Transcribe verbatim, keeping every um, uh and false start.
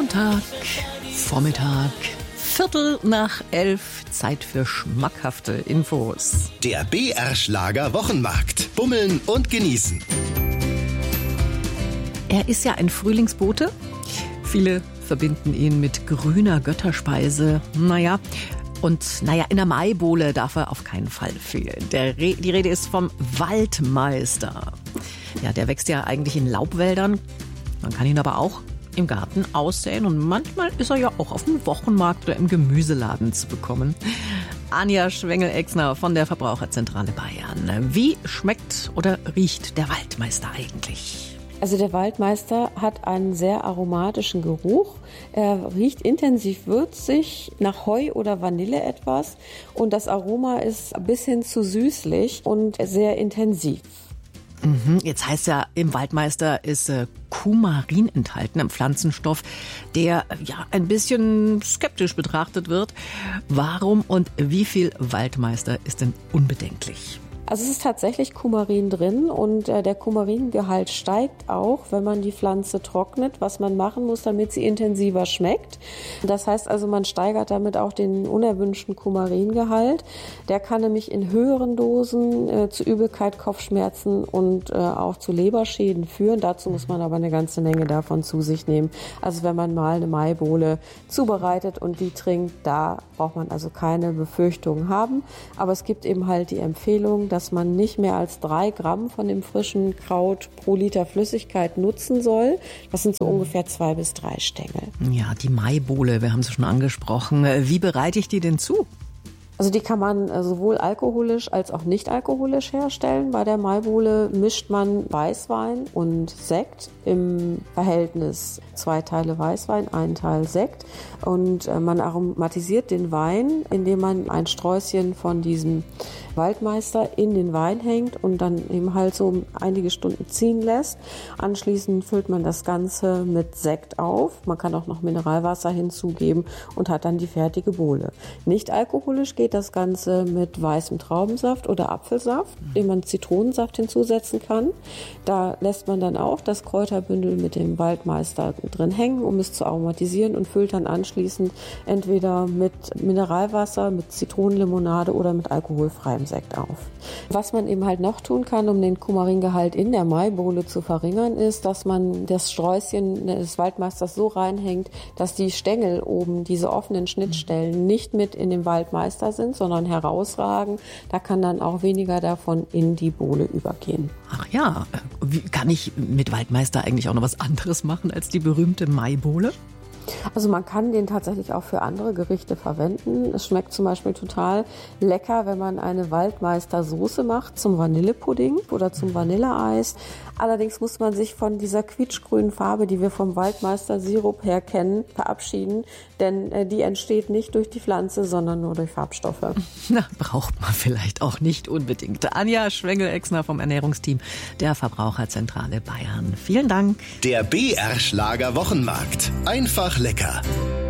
Sonntag, Vormittag, Viertel nach elf, Zeit für schmackhafte Infos. Der B R-Schlager Wochenmarkt. Bummeln und genießen. Er ist ja ein Frühlingsbote. Viele verbinden ihn mit grüner Götterspeise. Naja, und naja, in der Maibowle darf er auf keinen Fall fehlen. Der Re- die Rede ist vom Waldmeister. Ja, der wächst ja eigentlich in Laubwäldern. Man kann ihn aber auch im Garten aussäen und manchmal ist er ja auch auf dem Wochenmarkt oder im Gemüseladen zu bekommen. Anja Schwengel-Exner von der Verbraucherzentrale Bayern. Wie schmeckt oder riecht der Waldmeister eigentlich? Also der Waldmeister hat einen sehr aromatischen Geruch. Er riecht intensiv würzig, nach Heu oder Vanille etwas. Und das Aroma ist bis hin zu süßlich und sehr intensiv. Mhm, jetzt heißt ja, im Waldmeister ist äh, Kumarin enthalten, ein Pflanzenstoff, der ja ein bisschen skeptisch betrachtet wird. Warum und wie viel Waldmeister ist denn unbedenklich? Also es ist tatsächlich Kumarin drin und äh, der Kumaringehalt steigt auch, wenn man die Pflanze trocknet, was man machen muss, damit sie intensiver schmeckt. Das heißt also, man steigert damit auch den unerwünschten Kumaringehalt. Der kann nämlich in höheren Dosen äh, zu Übelkeit, Kopfschmerzen und äh, auch zu Leberschäden führen. Dazu muss man aber eine ganze Menge davon zu sich nehmen. Also wenn man mal eine Maibowle zubereitet und die trinkt, da braucht man also keine Befürchtungen haben. Aber es gibt eben halt die Empfehlung, dass man nicht mehr als drei Gramm von dem frischen Kraut pro Liter Flüssigkeit nutzen soll. Das sind so ungefähr zwei bis drei Stängel. Ja, die Maibowle, wir haben sie schon angesprochen. Wie bereite ich die denn zu? Also die kann man sowohl alkoholisch als auch nicht alkoholisch herstellen. Bei der Maibowle mischt man Weißwein und Sekt im Verhältnis zwei Teile Weißwein, ein Teil Sekt. Und man aromatisiert den Wein, indem man ein Sträußchen von diesem Waldmeister in den Wein hängt und dann eben halt so einige Stunden ziehen lässt. Anschließend füllt man das Ganze mit Sekt auf. Man kann auch noch Mineralwasser hinzugeben und hat dann die fertige Bowle. Nicht alkoholisch geht das Ganze mit weißem Traubensaft oder Apfelsaft, den man Zitronensaft hinzusetzen kann. Da lässt man dann auch das Kräuterbündel mit dem Waldmeister drin hängen, um es zu aromatisieren und füllt dann anschließend entweder mit Mineralwasser, mit Zitronenlimonade oder mit alkoholfreiem Sekt auf. Was man eben halt noch tun kann, um den Kumaringehalt in der Maibowle zu verringern, ist, dass man das Sträußchen des Waldmeisters so reinhängt, dass die Stängel oben, diese offenen Schnittstellen, nicht mit in dem Waldmeister sind, sondern herausragen. Da kann dann auch weniger davon in die Bowle übergehen. Ach ja, wie kann ich mit Waldmeister eigentlich auch noch was anderes machen als die berühmte Maibowle? Also man kann den tatsächlich auch für andere Gerichte verwenden. Es schmeckt zum Beispiel total lecker, wenn man eine Waldmeister-Soße macht zum Vanillepudding oder zum Vanilleeis. Allerdings muss man sich von dieser quietschgrünen Farbe, die wir vom Waldmeister-Sirup her kennen, verabschieden, denn äh, die entsteht nicht durch die Pflanze, sondern nur durch Farbstoffe. Na, braucht man vielleicht auch nicht unbedingt. Anja Schwengel-Exner vom Ernährungsteam der Verbraucherzentrale Bayern. Vielen Dank. Der B R-Schlager Wochenmarkt. Einfach lecker.